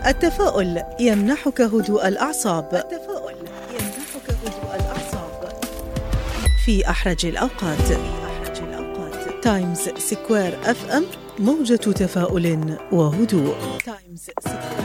التفاؤل يمنحك هدوء الأعصاب في أحرج الأوقات. تايمز سكوير FM، موجة تفاؤل وهدوء.